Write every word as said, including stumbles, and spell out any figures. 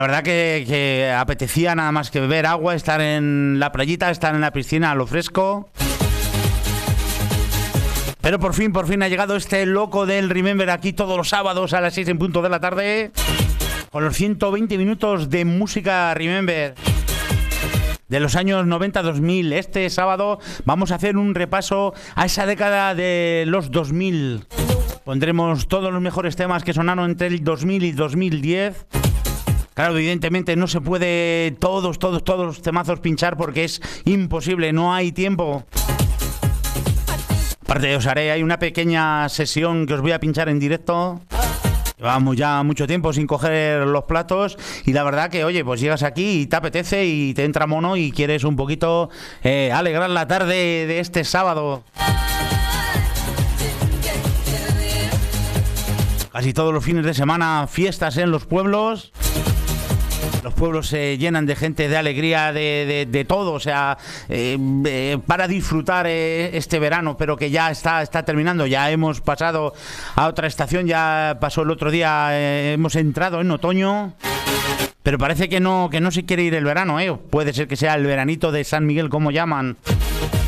La verdad que, que apetecía nada más que beber agua, estar en la playita, estar en la piscina a lo fresco. Pero por fin, por fin ha llegado este loco del Remember aquí todos los sábados a las seis en punto de la tarde. Con los ciento veinte minutos de música Remember de los años noventa a dos mil. Este sábado vamos a hacer un repaso a esa década de los dos mil. Pondremos todos los mejores temas que sonaron entre el dos mil y dos mil diez. Claro, evidentemente no se puede todos, todos, todos los temazos pinchar porque es imposible, no hay tiempo. Aparte os haré, hay una pequeña sesión que os voy a pinchar en directo. Llevamos ya mucho tiempo sin coger los platos y la verdad que, oye, pues llegas aquí y te apetece y te entra mono y quieres un poquito eh, alegrar la tarde de este sábado. Casi todos los fines de semana fiestas en los pueblos. Los pueblos se llenan de gente, de alegría, de, de, de todo, o sea, eh, eh, para disfrutar eh, este verano, pero que ya está, está terminando. Ya hemos pasado a otra estación, ya pasó el otro día, eh, hemos entrado en otoño, pero parece que no, que no se quiere ir el verano, ¿eh? Puede ser que sea el veranito de San Miguel, como llaman.